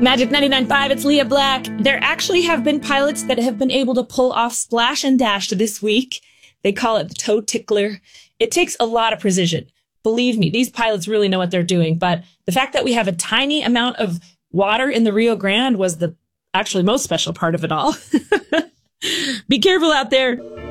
Magic 99.5, it's Leah Black. There actually have been pilots that have been able to pull off Splash and Dash this week. They call it the toe tickler. It takes a lot of precision. Believe me, these pilots really know what they're doing. But the fact that we have a tiny amount of water in the Rio Grande was the actually most special part of it all. Be careful out there.